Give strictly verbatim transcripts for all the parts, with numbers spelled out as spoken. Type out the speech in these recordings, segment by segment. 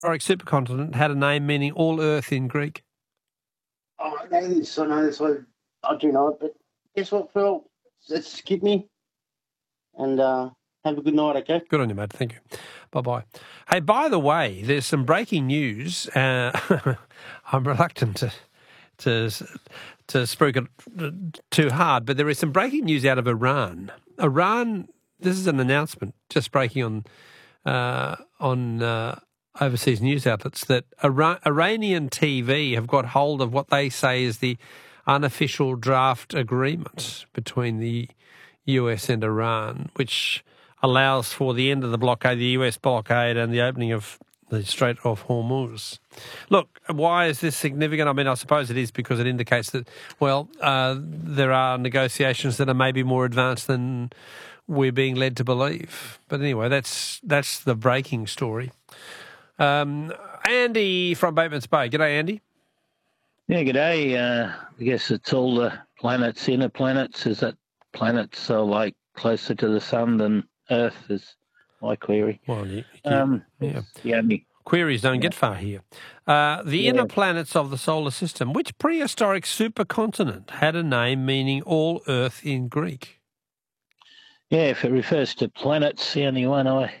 supercontinent had a name meaning all earth in Greek? Oh, I know this, I know this, I, I do know it, but guess what, Phil? Let's skip me, and uh, have a good night, okay? Good on you, mate. Thank you. Bye-bye. Hey, by the way, there's some breaking news. Uh, I'm reluctant to to to spruik it too hard, but there is some breaking news out of Iran. Iran, this is an announcement just breaking on uh, on uh, overseas news outlets that Iran, Iranian T V have got hold of what they say is the unofficial draft agreement between the U S and Iran, which allows for the end of the blockade, the U S blockade, and the opening of the Strait of Hormuz. Look, why is this significant? I mean, I suppose it is because it indicates that, well, uh, there are negotiations that are maybe more advanced than we're being led to believe. But anyway, that's that's the breaking story. Um, Andy from Bateman's Bay. G'day, Andy. Yeah, g'day. Uh, I guess it's all the planets, inner planets. Is that planets are like closer to the sun than Earth is my query. Well, you, you, um, yeah. yeah me. Queries don't yeah. get far here. Uh, the Yeah. inner planets of the solar system. Which prehistoric supercontinent had a name meaning all Earth in Greek? Yeah, if it refers to planets, the only one I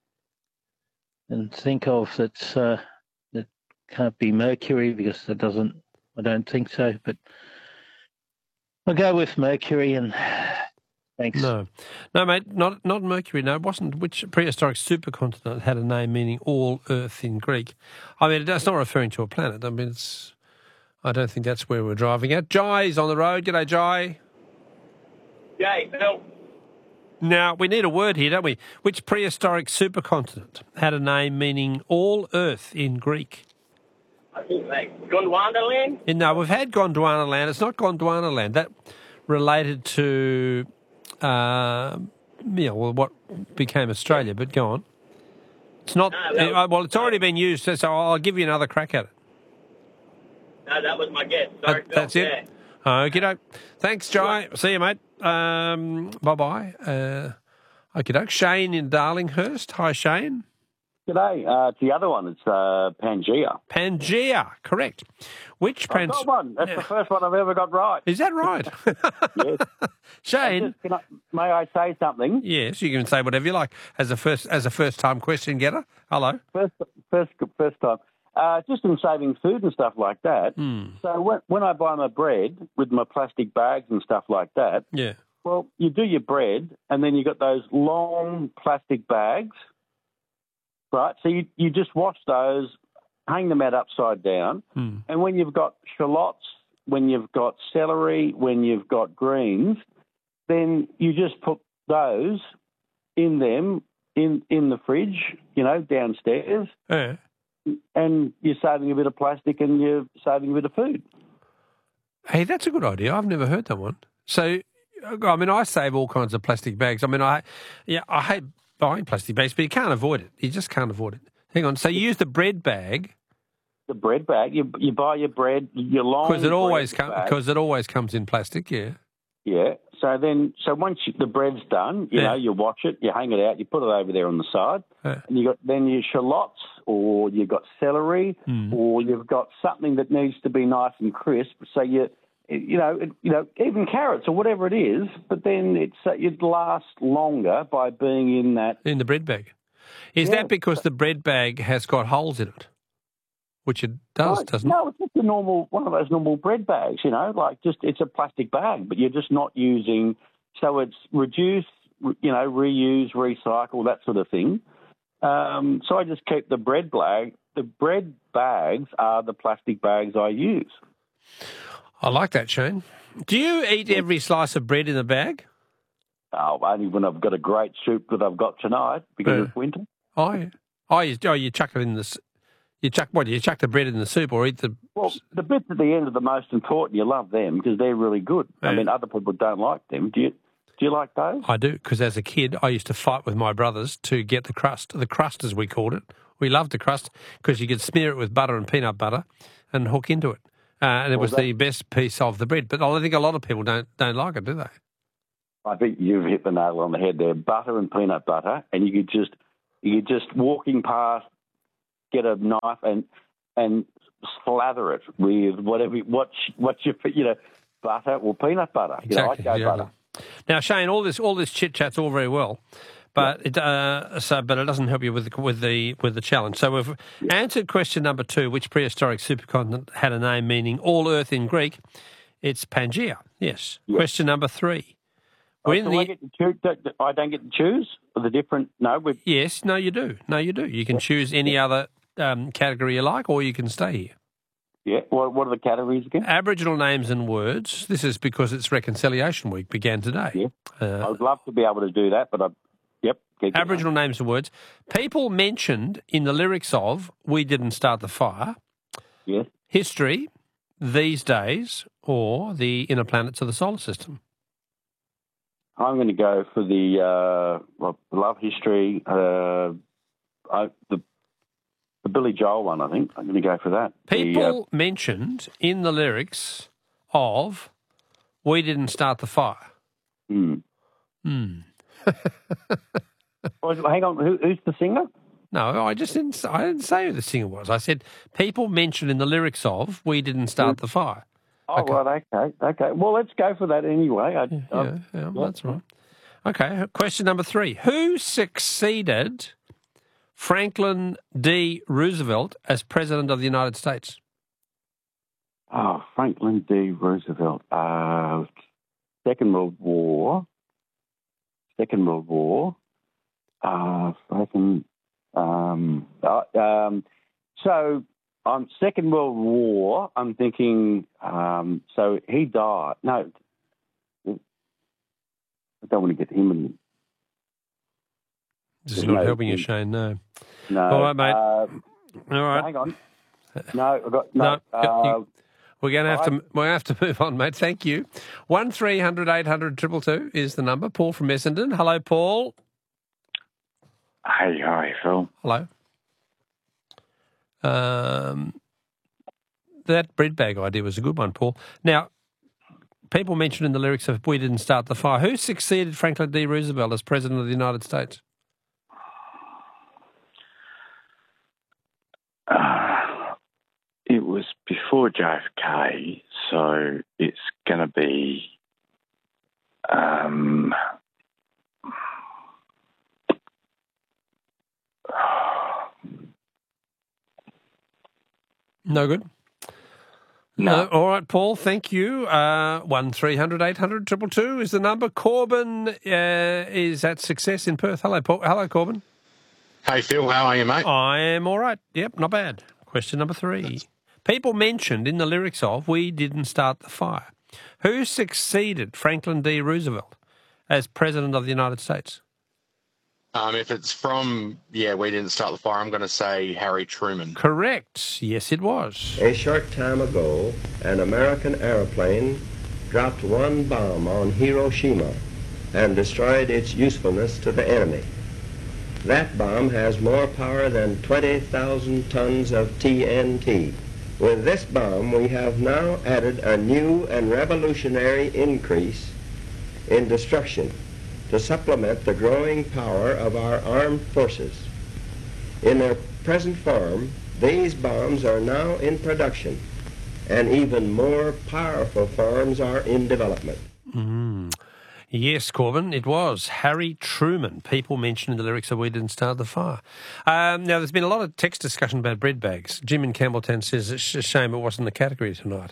can think of that's uh, that can't be Mercury because that doesn't. I don't think so. But I'll go with Mercury and. Thanks. No, no, mate, not not Mercury. No, it wasn't. Which prehistoric supercontinent had a name meaning all Earth in Greek? I mean, it's not referring to a planet. I mean, it's. I don't think that's where we're driving at. Jai's on the road. G'day, Jai. G'day, Phil. Now we need a word here, don't we? Which prehistoric supercontinent had a name meaning all Earth in Greek? I think like Gondwana land. And no, we've had Gondwana land. It's not Gondwana land. That related to. Uh, yeah, well, what became Australia, but go on. It's not, No, that was, uh, well, it's already been used, so, so I'll give you another crack at it. No, that was my guess. Sorry, That, that's Phil. it? Okie doke. Thanks, Jai. See you, mate. Um, bye-bye. Uh, okie doke. Shane in Darlinghurst. Hi, Shane. G'day. Uh, it's the other one. It's uh, Pangea. Pangea, correct. Which I've Pangea? got one. That's the first one I've ever got right. Is that right? Yes. Shane? Just, can I, may I say something? Yes, you can say whatever you like as a first as a first time question getter. Hello. First, first, first time. Uh, just in saving food and stuff like that. Mm. So when, when I buy my bread with my plastic bags and stuff like that, Yeah. well, you do your bread and then you got those long plastic bags, right? So you, you just wash those, hang them out upside down, Mm. and when you've got shallots, when you've got celery, when you've got greens, then you just put those in them in in the fridge, you know, downstairs, Yeah. and you're saving a bit of plastic and you're saving a bit of food. Hey, that's a good idea. I've never heard that one. So, I mean, I save all kinds of plastic bags. I mean, I, yeah, I hate buying plastic bags, but you can't avoid it. You just can't avoid it. Hang on. So you use the bread bag The bread bag, you you buy your bread, your long because it always bread comes bag. because it always comes in plastic. Yeah. Yeah. So then, so once you, the bread's done, you Yeah. know, you watch it, you hang it out, you put it over there on the side, Yeah. and you got then your shallots, or you've got celery, Mm. or you've got something that needs to be nice and crisp. So you, you know, it, you know, even carrots or whatever it is. But then it's uh, it lasts longer by being in that. In the bread bag. Is Yeah. that because the bread bag has got holes in it? Which it does, no, doesn't no, it's just a normal one of those normal bread bags. You know, like just it's a plastic bag, but you're just not using. So it's reduce, you know, reuse, recycle, that sort of thing. Um, so I just keep the bread bag. The bread bags are the plastic bags I use. I like that, Shane. Do you eat every slice of bread in the bag? Oh, only when I've got a great soup that I've got tonight because Yeah. it's winter. Oh, yeah. Oh, you, oh, you chuck it in the... s- You chuck what? You chuck the bread in the soup or eat the... Well, the bits at the end are the most important. You love them because they're really good. I Yeah. mean, other people don't like them. Do you? Do you like those? I do, because as a kid, I used to fight with my brothers to get the crust, the crust as we called it. We loved the crust because you could smear it with butter and peanut butter and hook into it. Uh, and it Well, was that- the best piece of the bread. But I think a lot of people don't don't like it, do they? I think you've hit the nail on the head there. Butter and peanut butter, and you could just you could just walking past get a knife and and slather it with whatever what what you you know butter or peanut butter. Exactly. You know, I go yeah. butter. Now, Shane, all this all this chit chat's all very well, but it uh, so but it doesn't help you with the, with the with the challenge. So we've yeah. answered question number two: which prehistoric supercontinent had a name meaning all Earth in Greek? It's Pangaea. Yes. yes. Question number three. Oh, so the... I, get to choose, I don't get to choose the different. No. We've... Yes. No, you do. No, you do. You can yeah. choose any yeah. other um, category you like, or you can stay here. Yeah. What, what are the categories again? Aboriginal names and words. This is because it's Reconciliation Week began today. Yeah. Uh, I'd love to be able to do that, but I. Yep. Aboriginal names and words. People mentioned in the lyrics of "We Didn't Start the Fire." Yes. History, these days, or the inner planets of the solar system. I'm going to go for the uh, well, love history. Uh, I, the The Billy Joel one, I think. I'm going to go for that. People the, uh, mentioned in the lyrics of "We Didn't Start the Fire." Hmm. Hmm. oh, hang on, Who, who's the singer? No, I just didn't. I didn't say who the singer was. I said people mentioned in the lyrics of "We Didn't Start the Fire." Oh, okay. right, okay, okay. Well, let's go for that anyway. I, yeah, yeah, yeah, yeah, that's right. Okay, question number three: who succeeded Franklin D. Roosevelt as President of the United States? Oh, Franklin D. Roosevelt. Uh, Second World War. Second World War. Uh, Franklin. Um, uh, um, so, on Second World War, I'm thinking. Um, so he died. No, I don't want to get him in. This is not no, helping you, Shane. No. No. All right, mate. Uh, All right. Hang on. No, I've got no. no uh, you, we're going to have to. We're going to have to move on, mate. Thank you. One three hundred eight hundred triple two is the number. Paul from Essendon. Hello, Paul. Hey, hi, Phil. Hello. Um, that bread bag idea was a good one, Paul. Now, people mentioned in the lyrics of "We Didn't Start the Fire." Who succeeded Franklin D. Roosevelt as President of the United States? Uh, it was before J F K, so it's going to be. Um, No good? No. no. All right, Paul, thank you. Uh, one three hundred eight hundred triple two is the number. Corbin uh, is at Success in Perth. Hello, Paul. Hello, Corbin. Hey, Phil, how are you, mate? I am all right. Yep, not bad. Question number three. People mentioned in the lyrics of "We Didn't Start the Fire." Who succeeded Franklin D. Roosevelt as President of the United States? Um, if it's from, yeah, "We Didn't Start the Fire," I'm going to say Harry Truman. Correct. Yes, it was. A short time ago, an American airplane dropped one bomb on Hiroshima and destroyed its usefulness to the enemy. That bomb has more power than twenty thousand tons of T N T. With this bomb, we have now added a new and revolutionary increase in destruction to supplement the growing power of our armed forces. In their present form, these bombs are now in production, and even more powerful forms are in development. Mm. Yes, Corbin, it was Harry Truman. People mentioned in the lyrics that "We Didn't Start the Fire." Um, now, there's been a lot of text discussion about bread bags. Jim in Campbelltown says it's a shame it wasn't the category tonight.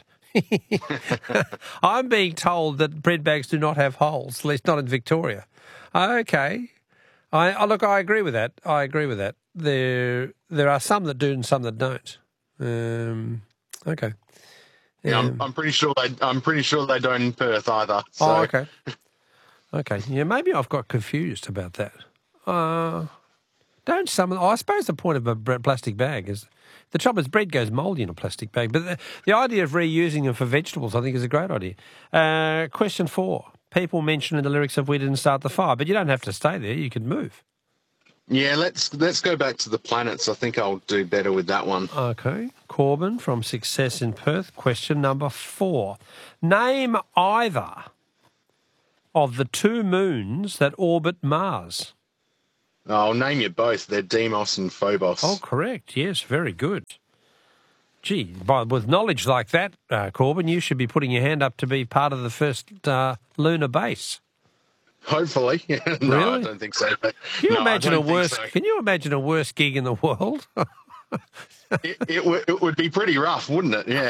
I'm being told that bread bags do not have holes, at least not in Victoria. Okay. I, I look, I agree with that. I agree with that. There there are some that do and some that don't. Um, okay. Yeah, um, I'm, I'm pretty sure they. I'm pretty sure they don't in Perth either. So. Oh, okay. Okay. Yeah, maybe I've got confused about that. Uh, don't some? I suppose the point of a plastic bag is the trouble is bread goes mouldy in a plastic bag. But the, the idea of reusing them for vegetables, I think, is a great idea. Uh, question four. People mention in the lyrics of "We Didn't Start the Fire," but you don't have to stay there. You can move. Yeah, let's let's go back to the planets. I think I'll do better with that one. Okay. Corbin from Success in Perth. Question number four. Name either of the two moons that orbit Mars. I'll name you both. They're Deimos and Phobos. Oh, correct. Yes, very good. Gee, by, with knowledge like that, uh, Corbin, you should be putting your hand up to be part of the first uh, lunar base. Hopefully. no, Really? I don't think so. But Can you no, imagine I a don't think worse? so. Can you imagine a worse gig in the world? it, it, w- it would be pretty rough, wouldn't it? Yeah.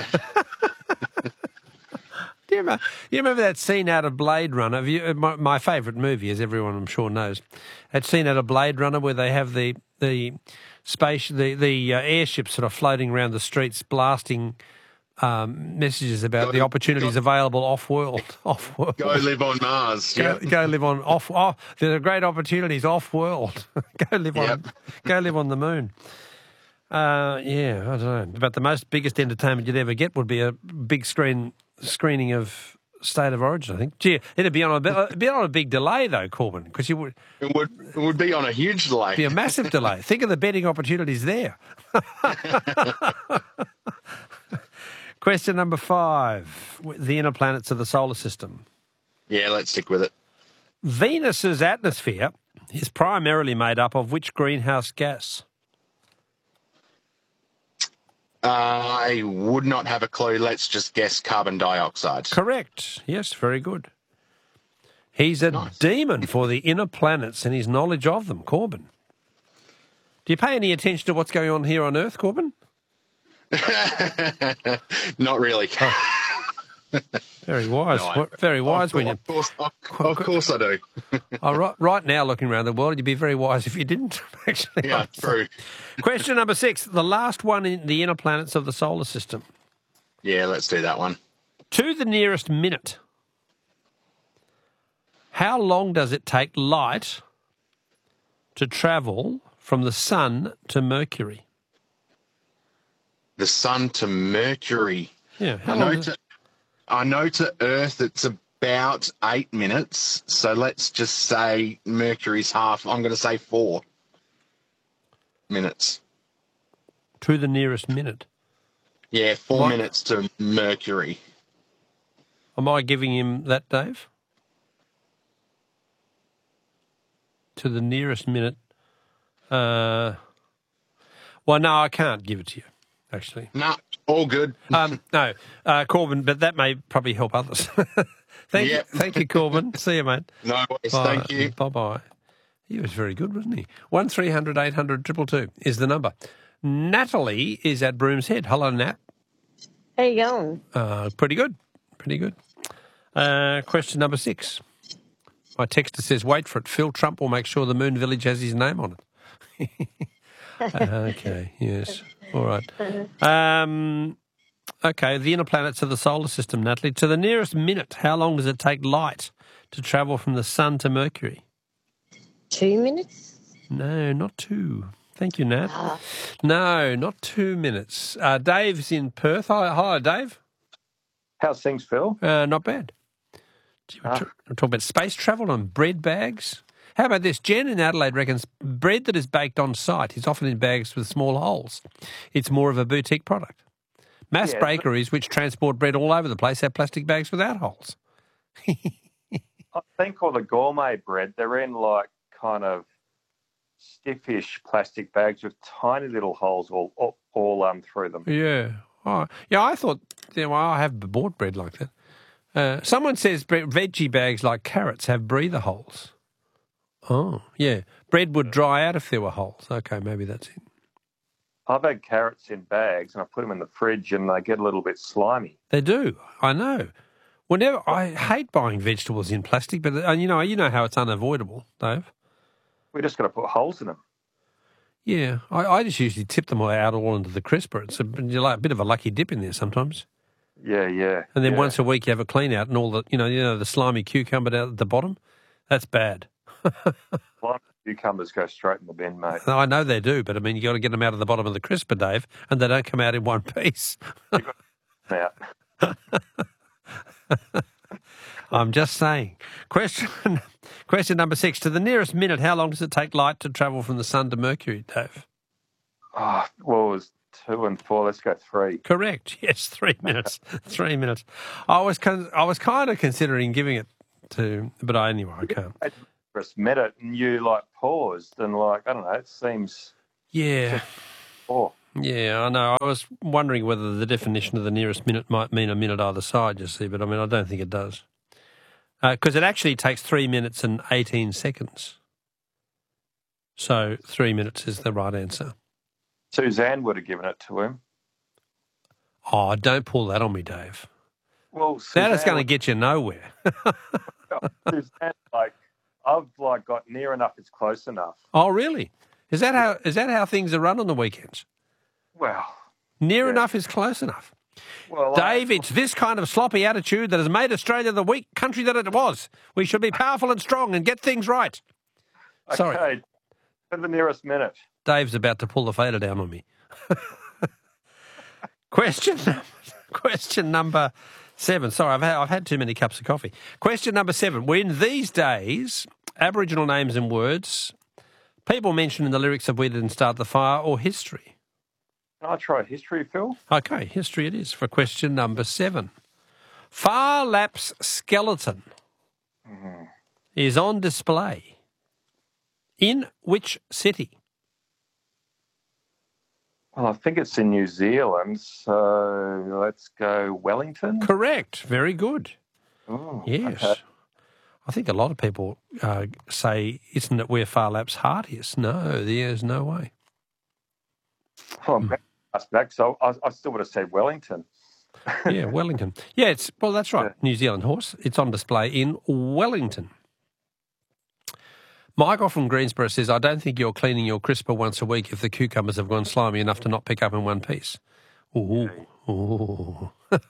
Do you remember, you remember that scene out of Blade Runner? Have you, my, my favourite movie, as everyone I'm sure knows, that scene out of Blade Runner where they have the the space, the the uh, airships sort of floating around the streets, blasting um, messages about Go- the opportunities go- available off world, off world. Go live on Mars. Go, Yep. go live on off. Oh, there are great opportunities off world. go live on. Yep. Go live on the moon. Uh, yeah, I don't know. But the most biggest entertainment you'd ever get would be a big screen screening of State of Origin. I think. Gee, it'd be on a bit- it'd be on a big delay though, Corbin, because you would It would it would be on a huge delay. be a massive delay. Think of the betting opportunities there. Question number five: the inner planets of the solar system. Yeah, let's stick with it. Venus's atmosphere is primarily made up of which greenhouse gas? Uh, I would not have a clue. Let's just guess carbon dioxide. Correct. Yes, very good. He's a Nice. demon for the inner planets and his knowledge of them, Corbin. Do you pay any attention to what's going on here on Earth, Corbin? Not really. Very wise. No, I- What- very wise Of when you. of course, of, of course I do. Oh, right, right now, looking around the world, you'd be very wise if you didn't. Actually, Yeah, true. Question number six: the last one in the inner planets of the solar system. Yeah, let's do that one. To the nearest minute, how long does it take light to travel from the sun to Mercury? The Sun to Mercury. Yeah, how I long know does- to, I know to Earth it's about eight minutes. So let's just say Mercury's half. I'm going to say four minutes. to the nearest minute. Yeah, four What? minutes to Mercury. Am I giving him that, Dave? To the nearest minute. Uh, well, no, I can't give it to you, actually. No, all good. Um, no, uh, Corbin, but that may probably help others. thank Yep. you, thank you, Corbin. See you, mate. No worries. Bye. Thank you. Bye bye. He was very good, wasn't he? One three hundred eight hundred triple two is the number. Natalie is at Broom's Head. Hello, Nat. How you going? Uh, pretty good. Pretty good. Uh, question number six. My texter says, wait for it. Phil Trump will make sure the Moon Village has his name on it. uh, okay, yes. All right. Um, okay, the inner planets of the solar system, Natalie. To the nearest minute, how long does it take light to travel from the sun to Mercury? Two minutes? No, not two. Thank you, Nat. Ah. No, not two minutes. Uh, Dave's in Perth. Hi, hi Dave. How's things, Phil? Uh, not bad. Gee, We're, Ah. t- we're talking about space travel and bread bags. How about this? Jen in Adelaide reckons bread that is baked on site is often in bags with small holes. It's more of a boutique product. Mass Yeah, but- bakeries, which transport bread all over the place, have plastic bags without holes. I think all the gourmet bread, they're in like kind of stiffish plastic bags with tiny little holes all all, all um through them. Yeah. Oh, yeah, I thought, yeah, well, I have bought bread like that. Uh, someone says bre- veggie bags like carrots have breather holes. Oh, yeah. Bread would dry out if there were holes. Okay, maybe that's it. I've had carrots in bags and I put them in the fridge and they get a little bit slimy. They do. I know. Whenever I hate buying vegetables in plastic, but uh, you know, you know how it's unavoidable, Dave. We just got to put holes in them. Yeah, I, I just usually tip them all out all into the crisper. It's a, you're like a bit of a lucky dip in there sometimes. Yeah, yeah. And then yeah. once a week you have a clean out, and all the you know, you know, the slimy cucumber down at the bottom. That's bad. Lime cucumbers go straight in the bin, mate. I know they do, but I mean, you got to get them out of the bottom of the crisper, Dave, and they don't come out in one piece. Now, I'm just saying. Question question number six. To the nearest minute, how long does it take light to travel from the sun to Mercury, Dave? oh, well, it was two and four. Let's go three. Correct. Yes, three minutes. Three minutes. I was con- I was kind of considering giving it to, but I, anyway, I can't. nearest minute, and you like paused and like I don't know. It seems Yeah. oh Yeah, I know. I was wondering whether the definition of the nearest minute might mean a minute either side, you see, but I mean, I don't think it does. Because uh, it actually takes three minutes and eighteen seconds. So three minutes is the right answer. Suzanne would have given it to him. Oh, don't pull that on me, Dave. Well, That is Suzanne going to would- get you nowhere. Suzanne, like I've like got near enough. It's close enough. Oh, really? Is that how is that how things are run on the weekends? Well, Near enough is close enough. well, I- Dave, it's this kind of sloppy attitude that has made Australia the weak country that it was. We should be powerful and strong and get things right. Sorry. Okay, for the nearest minute. Dave's about to pull the fader down on me. question, question number seven. Sorry, I've had, I've had too many cups of coffee. Question number seven. When these days, Aboriginal names and words, people mention in the lyrics of We Didn't Start the Fire or history. Can I try history, Phil? Okay, history it is for question number seven. Far Lap's skeleton is on display in which city? Well, I think it's in New Zealand, so let's go Wellington. Correct. Very good. Oh, Yes. okay. I think a lot of people uh, say, isn't it where Far Lap's heart is? No, there's no way. Oh, man, that's back. So I, I still would have said Wellington. Yeah, Wellington. Yeah, it's well, that's right. New Zealand horse. It's on display in Wellington. Michael from Greensboro says, I don't think you're cleaning your crisper once a week if the cucumbers have gone slimy enough to not pick up in one piece. Ooh. Ooh.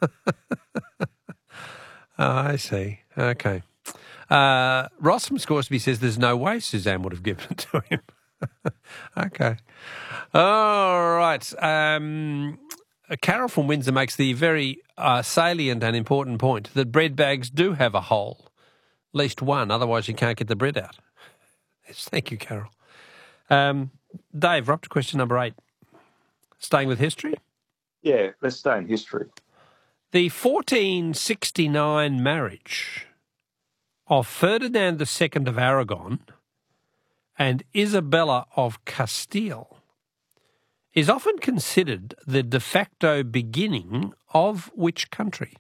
I see. Okay. Uh, Ross from Scoresby says there's no way Suzanne would have given it to him. Okay. All right. Um, Carol from Windsor makes the very uh, salient and important point that bread bags do have a hole, at least one, otherwise you can't get the bread out. Yes, thank you, Carol. Um, Dave, we're up to question number eight. Staying with history? Yeah, let's stay in history. The fourteen sixty-nine marriage of Ferdinand the Second of Aragon and Isabella of Castile is often considered the de facto beginning of which country?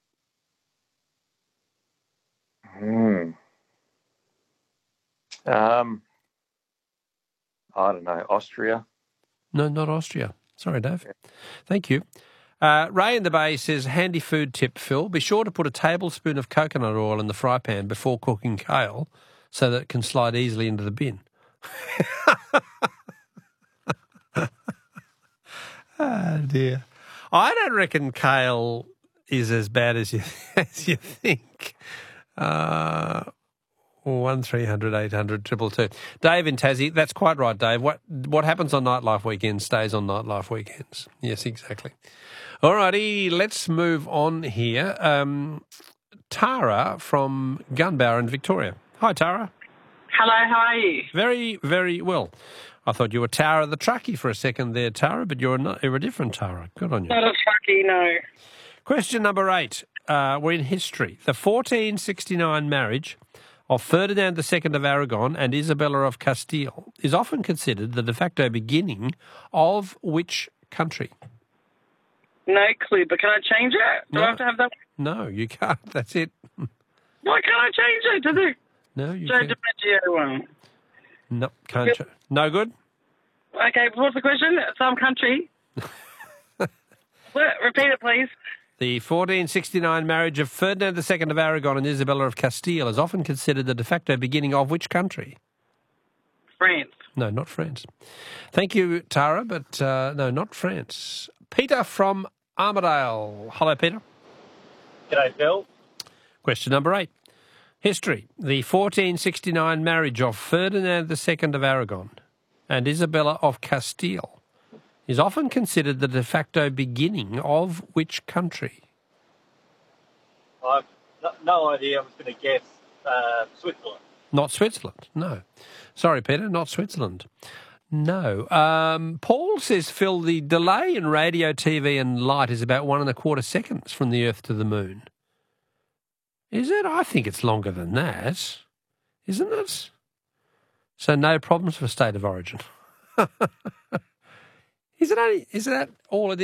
Hmm. Um, I don't know, Austria. No, not Austria. Sorry, Dave. Thank you. Uh, Ray in the Bay says, handy food tip, Phil. Be sure to put a tablespoon of coconut oil in the fry pan before cooking kale so that it can slide easily into the bin. Oh, dear. I don't reckon kale is as bad as you as you think. Uh, one three hundred eight hundred triple two. Dave in Tassie, that's quite right, Dave. What what happens on Nightlife weekends stays on Nightlife weekends. Yes, exactly. All righty, let's move on here. Um, Tara from Gunbower in Victoria. Hi, Tara. Hello, how are you? Very, very well. I thought you were Tara the truckie for a second there, Tara, but you're not, you're a different Tara. Good on you. Not a truckie, no. Question number eight. Uh, we're in history. The fourteen sixty-nine marriage of Ferdinand the Second of Aragon and Isabella of Castile is often considered the de facto beginning of which country? No clue, but can I change it? Do No. I have to have that? No, you can't. That's it. Why can't I change it to the No, you Joe can't. DiMaggio one? No, can't. ch- No good? Okay, what's the question? Some country. What? Repeat it, please. The fourteen sixty-nine marriage of Ferdinand the Second of Aragon and Isabella of Castile is often considered the de facto beginning of which country? France. No, not France. Thank you, Tara, but uh, no, not France. Peter from Armidale. Hello, Peter. G'day, Phil. Question number eight. History. The fourteen sixty-nine marriage of Ferdinand the Second of Aragon and Isabella of Castile is often considered the de facto beginning of which country? I've no, no idea. I was going to guess uh, Switzerland. Not Switzerland, no. Sorry, Peter, not Switzerland. No. Um, Paul says, Phil, the delay in radio, T V and light is about one and a quarter seconds from the Earth to the Moon. Is it? I think it's longer than that. Isn't it? So no problems for state of origin. Is it only, is that all it is?